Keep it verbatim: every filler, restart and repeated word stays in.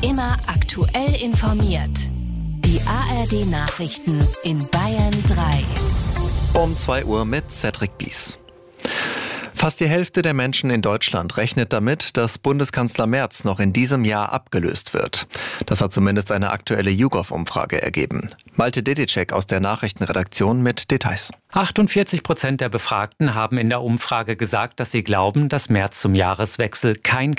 Immer aktuell informiert. Die A R D-Nachrichten in Bayern drei. Um zwei Uhr mit Cedric Bies. Fast die Hälfte der Menschen in Deutschland rechnet damit, dass Bundeskanzler Merz noch in diesem Jahr abgelöst wird. Das hat zumindest eine aktuelle YouGov-Umfrage ergeben. Malte Dedicek aus der Nachrichtenredaktion mit Details. achtundvierzig Prozent der Befragten haben in der Umfrage gesagt, dass sie glauben, dass Merz zum Jahreswechsel kein